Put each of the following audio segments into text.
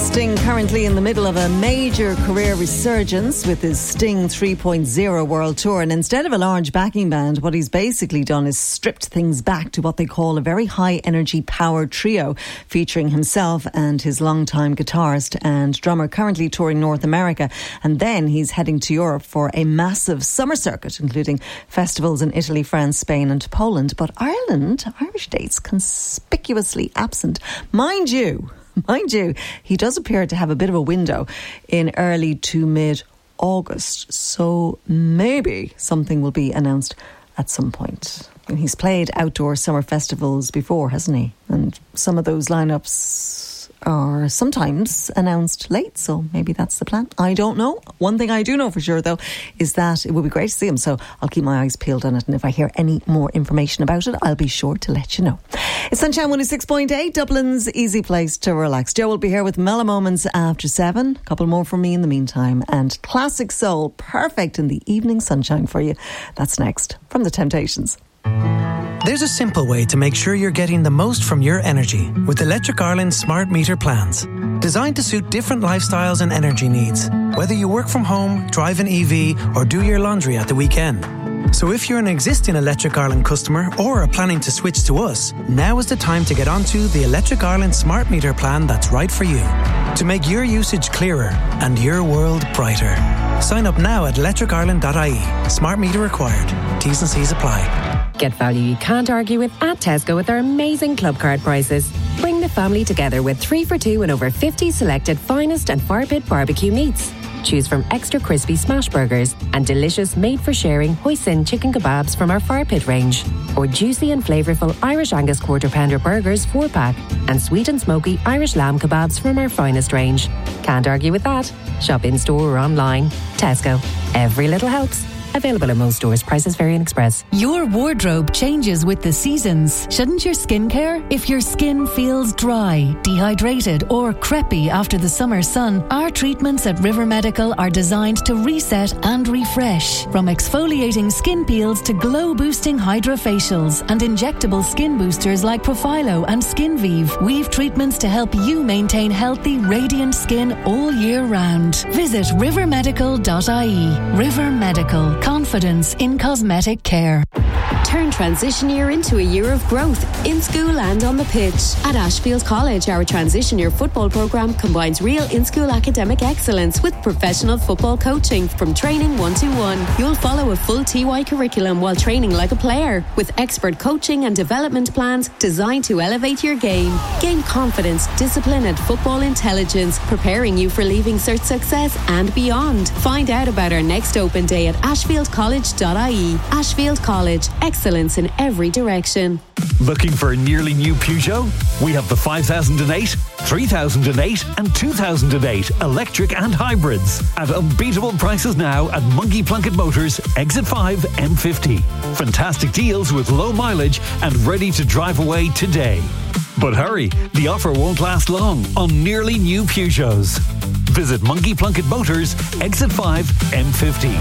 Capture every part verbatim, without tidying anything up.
Sting currently in the middle of a major career resurgence with his Sting three point oh World Tour, and instead of a large backing band, what he's basically done is stripped things back to what they call a very high energy power trio, featuring himself and his longtime guitarist and drummer, currently touring North America, and then he's heading to Europe for a massive summer circuit, including festivals in Italy, France, Spain and Poland. But Ireland, Irish dates conspicuously absent. Mind you, Mind you, he does appear to have a bit of a window in early to mid-August, so maybe something will be announced at some point. And he's played outdoor summer festivals before, hasn't he? And some of those lineups are sometimes announced late, so maybe that's the plan. I don't know. One thing I do know for sure, though, is that it would be great to see him, so I'll keep my eyes peeled on it, and if I hear any more information about it, I'll be sure to let you know. It's Sunshine one oh six point eight, Dublin's easy place to relax. Joe will be here with Mellow Moments after seven. A couple more from me in the meantime, and classic soul, perfect in the evening sunshine for you. That's next from The Temptations. There's a simple way to make sure you're getting the most from your energy with Electric Ireland smart meter plans. Designed to suit different lifestyles and energy needs, whether you work from home, drive an E V or do your laundry at the weekend. So if you're an existing Electric Ireland customer or are planning to switch to us, now is the time to get onto the Electric Ireland smart meter plan that's right for you, to make your usage clearer and your world brighter. Sign up now at electric ireland dot I E. Smart meter required. T's and C's apply. Get value you can't argue with at Tesco with our amazing club card prices. Bring the family together with three for two and over fifty selected finest and fire pit barbecue meats. Choose from extra crispy smash burgers and delicious made-for-sharing hoisin chicken kebabs from our fire pit range, or juicy and flavourful Irish Angus quarter pounder burgers four pack and sweet and smoky Irish lamb kebabs from our finest range. Can't argue with that. Shop in store or online. Tesco. Every little helps. Available at most stores. Prices vary in Express. Your wardrobe changes with the seasons. Shouldn't your skincare? If your skin feels dry, dehydrated or crepey after the summer sun, our treatments at River Medical are designed to reset and refresh. From exfoliating skin peels to glow-boosting hydrofacials and injectable skin boosters like Profilo and SkinVive, we've treatments to help you maintain healthy, radiant skin all year round. Visit river medical dot I E. River Medical. Confidence in cosmetic care. Turn transition year into a year of growth in school and on the pitch. At Ashfield College, our transition year football programme combines real in-school academic excellence with professional football coaching from training one-to-one. You'll follow a full T Y curriculum while training like a player, with expert coaching and development plans designed to elevate your game. Gain confidence, discipline and football intelligence, preparing you for leaving cert success and beyond. Find out about our next open day at ashfield college dot I E. Ashfield College, excellence in every direction. Looking for a nearly new Peugeot? We have the five thousand eight, three thousand eight and two thousand eight electric and hybrids at unbeatable prices now at Monkey Plunkett Motors, Exit five, M fifty. Fantastic deals with low mileage and ready to drive away today. But hurry, the offer won't last long on nearly new Peugeots. Visit Monkey Plunkett Motors, Exit five, M fifty.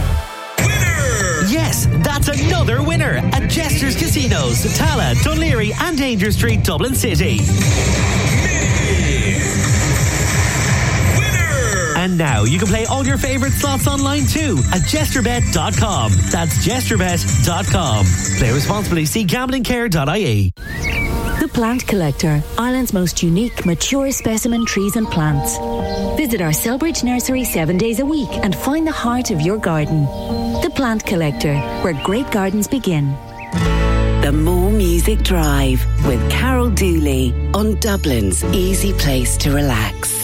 Yes, that's another winner at Jester's Casinos, Tala, Dunleary and Danger Street, Dublin City. And now you can play all your favourite slots online too at jester bet dot com. That's jester bet dot com. Play responsibly. See gambling care dot I E. The Plant Collector, Ireland's most unique, mature specimen trees and plants. Visit our Selbridge nursery seven days a week and find the heart of your garden. The Plant Collector, where great gardens begin. The More Music Drive with Carol Dooley on Dublin's easy place to relax.